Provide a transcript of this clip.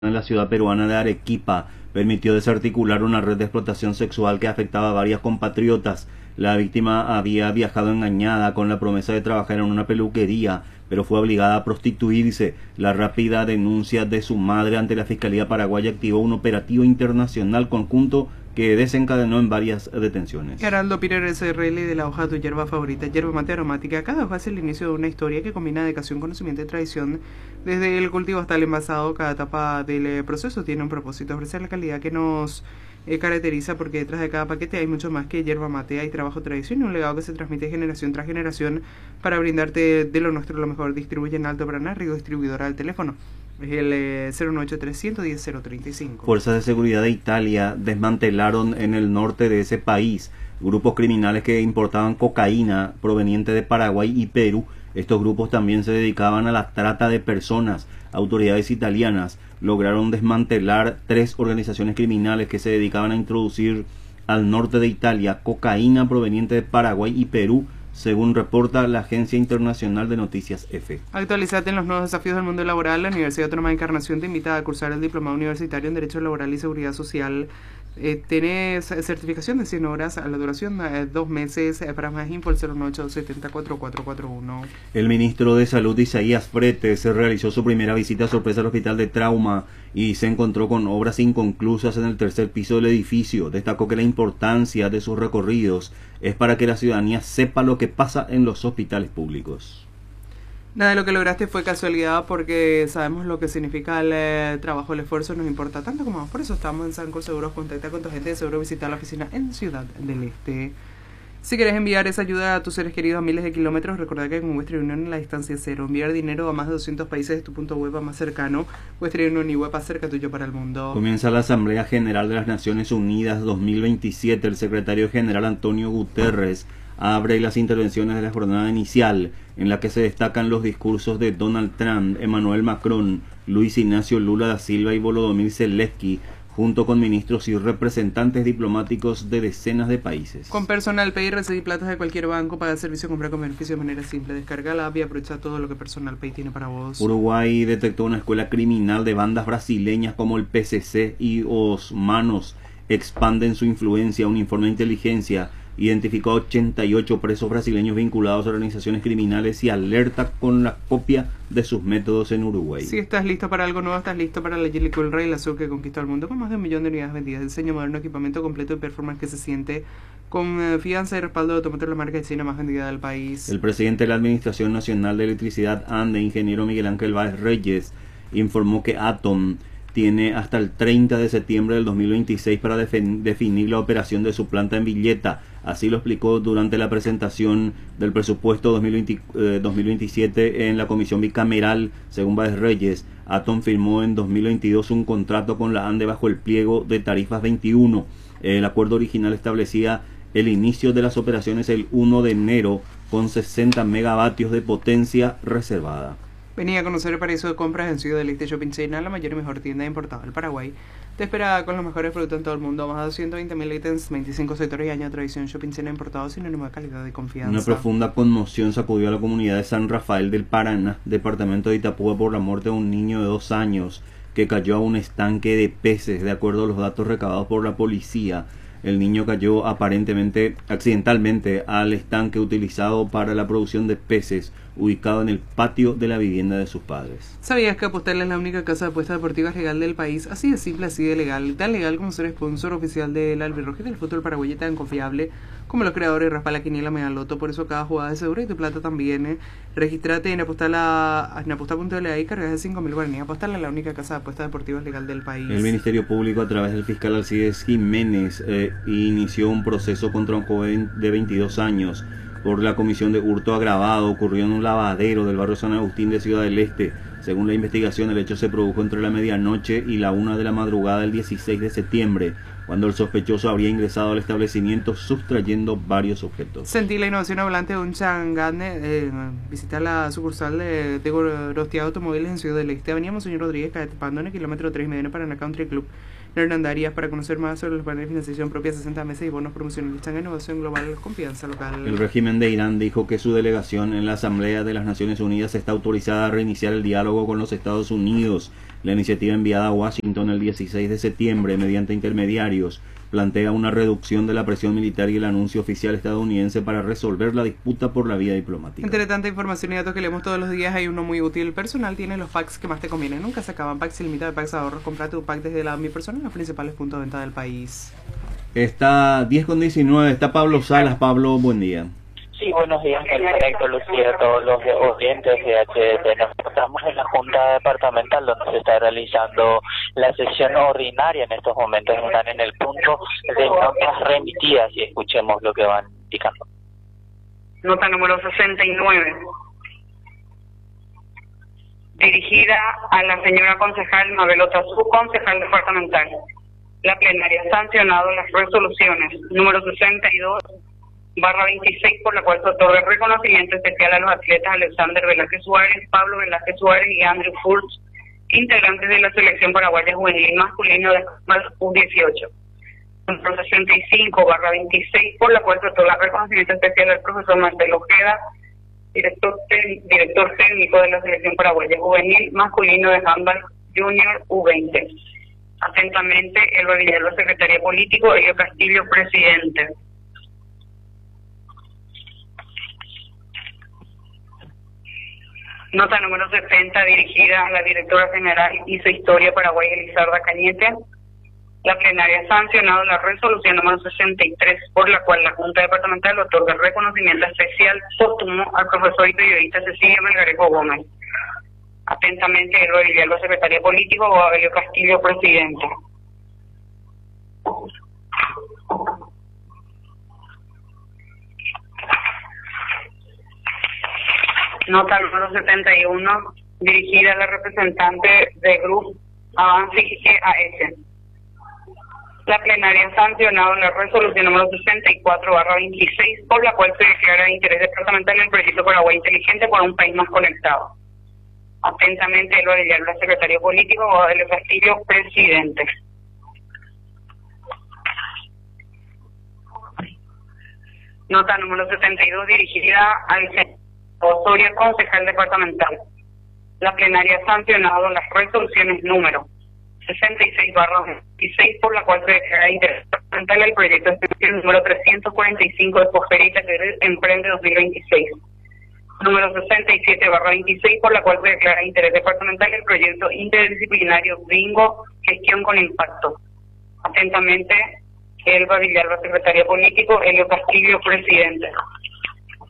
en la ciudad peruana de Arequipa permitió desarticular una red de explotación sexual que afectaba a varias compatriotas. La víctima había viajado engañada con la promesa de trabajar en una peluquería, pero fue obligada a prostituirse. La rápida denuncia de su madre ante la Fiscalía Paraguaya activó un operativo internacional conjunto que desencadenó en varias detenciones. Heraldo Pirer SRL de la hoja Tu hierba favorita, yerba mate aromática. Cada hoja es el inicio de una historia que combina dedicación, conocimiento y tradición. Desde el cultivo hasta el envasado, cada etapa del proceso tiene un propósito: ofrecer la calidad que nos caracteriza, porque detrás de cada paquete hay mucho más que yerba mate. Hay trabajo, tradición y un legado que se transmite generación tras generación para brindarte de lo nuestro lo mejor. Distribuye en Alto Paraná, Río Distribuidora. Al teléfono es el 093-110-035. Fuerzas de seguridad de Italia desmantelaron en el norte de ese país grupos criminales que importaban cocaína proveniente de Paraguay y Perú. Estos grupos también se dedicaban a la trata de personas. Autoridades italianas lograron desmantelar 3 organizaciones criminales que se dedicaban a introducir al norte de Italia cocaína proveniente de Paraguay y Perú, según reporta la Agencia Internacional de Noticias EFE. Actualizate en los nuevos desafíos del mundo laboral. La Universidad Autónoma de Encarnación te invita a cursar el diplomado universitario en Derecho Laboral y Seguridad Social. Tienes certificación de 100 horas a la duración de 2 meses. Para más info, el 098-70-4441. El ministro de Salud, Isaías Fretes, realizó su primera visita sorpresa al Hospital de Trauma y se encontró con obras inconclusas en el tercer piso del edificio. Destacó que la importancia de sus recorridos es para que la ciudadanía sepa lo que pasa en los hospitales públicos. Nada de lo que lograste fue casualidad, porque sabemos lo que significa el trabajo, el esfuerzo, nos importa tanto como vos. Por eso estamos en Sancor Seguros. Contacta con tu agente de seguro, visita la oficina en Ciudad del Este. Si quieres enviar esa ayuda a tus seres queridos a miles de kilómetros, recuerda que con Western Union la distancia es cero. Enviar dinero a más de 200 países es tu punto web más cercano. Western Union y web cerca tuyo para el mundo. Comienza la Asamblea General de las Naciones Unidas 2027. El secretario general Antonio Guterres abre las intervenciones de la jornada inicial, en la que se destacan los discursos de Donald Trump, Emmanuel Macron, Luis Ignacio Lula da Silva y Volodymyr Zelensky, junto con ministros y representantes diplomáticos de decenas de países. Con Personal Pay recibí platas de cualquier banco, paga servicio, compra con beneficio de manera simple. Descarga la app y aprovecha todo lo que Personal Pay tiene para vos. Uruguay detectó una escuela criminal de bandas brasileñas como el PCC y Os Manos expanden su influencia. Un informe de inteligencia identificó a 88 presos brasileños vinculados a organizaciones criminales y alerta con la copia de sus métodos en Uruguay. Si estás listo para algo nuevo, estás listo para la Geely Cool Ray, la SUV que conquistó el mundo con más de 1 millón de unidades vendidas. Diseño moderno, equipamiento completo y performance que se siente. Confianza y respaldo de automotor, la marca de China más vendida del país. El presidente de la Administración Nacional de Electricidad, ANDE, ingeniero Miguel Ángel Báez Reyes, informó que Atom tiene hasta el 30 de septiembre del 2026 para definir la operación de su planta en Villeta. Así lo explicó durante la presentación del presupuesto 2027 en la comisión bicameral. Según Báez Reyes, Atom firmó en 2022 un contrato con la ANDE bajo el pliego de tarifas 21. El acuerdo original establecía el inicio de las operaciones el 1 de enero con 60 megavatios de potencia reservada. Venía a conocer el paraíso de compras en Ciudad del Este Shopping China, la mayor y mejor tienda importada del Paraguay. Te espera con los mejores productos en todo el mundo, más de 220.000 ítems, 25 sectores y años de tradición. Shopping China importado, sinónimo de calidad y confianza. Una profunda conmoción sacudió a la comunidad de San Rafael del Paraná, departamento de Itapúa, por la muerte de un niño de 2 años que cayó a un estanque de peces. De acuerdo a los datos recabados por la policía, el niño cayó aparentemente accidentalmente al estanque utilizado para la producción de peces, ubicado en el patio de la vivienda de sus padres. ¿Sabías que Apostal es la única casa de apuestas deportivas legal del país? Así de simple, así de legal. Tan legal como ser sponsor oficial del albirroje del fútbol paraguayo, tan confiable como los creadores de Raspa la Quiniela Megaloto. Por eso cada jugada es segura y tu plata también. Regístrate en apostal.la y cargas de 5.000 guaraníes. Apostal es la única casa de apuestas deportivas legal del país. El Ministerio Público, a través del fiscal Alcides Jiménez, inició un proceso contra un joven de 22 años por la comisión de hurto agravado. Ocurrió en un lavadero del barrio San Agustín de Ciudad del Este. Según la investigación, el hecho se produjo entre la medianoche y la 1 de la madrugada del 16 de septiembre, cuando el sospechoso habría ingresado al establecimiento sustrayendo varios objetos. Sentí la innovación hablante de un Changane. Visita la sucursal de Gorostia Automóviles en Ciudad del Este, Avenida Monseñor Rodríguez, calle Pandone, kilómetro 3,5 Paraná Country Club. Hernandarias, para conocer más sobre los planes de financiación propia, 60 meses y bonos promocionales. Changa Innovación Global, confianza local. El régimen de Irán dijo que su delegación en la Asamblea de las Naciones Unidas está autorizada a reiniciar el diálogo con los Estados Unidos. La iniciativa enviada a Washington el 16 de septiembre mediante intermediarios plantea una reducción de la presión militar y el anuncio oficial estadounidense para resolver la disputa por la vía diplomática. Entre tanta información y datos que leemos todos los días, hay uno muy útil. El personal tiene los packs que más te convienen. Nunca se acaban. Packs illimitados, packs ahorros. Compra tu pack desde la Mi Persona en los principales puntos de venta del país. Está 10:19. Está Pablo Salas. Pablo, buen día. Sí, buenos días, perfecto, Lucía, a todos los oyentes de HDT. Nos encontramos en la Junta Departamental donde se está realizando la sesión ordinaria en estos momentos. Están en el punto de notas remitidas y escuchemos lo que van indicando. Nota número 69. Dirigida a la señora concejal Mabel Otazú, concejal departamental. La plenaria ha sancionado las resoluciones número 62/26, por la cual se otorga el reconocimiento especial a los atletas Alexander Velázquez Suárez, Pablo Velázquez Suárez y Andrew Furch, integrantes de la selección paraguaya juvenil masculino de U18. Número 65/26, por la cual se otorga el reconocimiento especial al profesor Marcelo Ojeda, director técnico de la selección paraguaya juvenil masculino de handball junior U20. Atentamente, Elba Villalba, secretaria político, Elio Castillo, presidente. Nota número 70, dirigida a la directora general Hizo Historia Paraguay, Elizarda Cañete. La plenaria ha sancionado la resolución número 63, por la cual la Junta Departamental otorga el reconocimiento especial póstumo al profesor y periodista Cecilia Melgarejo Gómez. Atentamente, Elba Villalba, secretaria político, Elio Castillo, presidente. Nota número 71, dirigida a la representante de Grupo Avance GAS. La plenaria ha sancionado la resolución número 64/26, por la cual se declara de interés departamental el proyecto Paraguay Inteligente por un país más conectado. Atentamente, Elba Villalba, secretario político, Guadalupe Castillo, presidente. Nota número 72, dirigida al senador Osorio, concejal departamental. La plenaria ha sancionado las resoluciones número 66/26, por la cual se declara interés departamental el proyecto de extensión número 345 de Posferita que emprende 2026. Número 67/26, por la cual se declara interés departamental el proyecto interdisciplinario Bingo, gestión con impacto. Atentamente, Elba Villalba, secretaria político, Elio Castillo, presidente.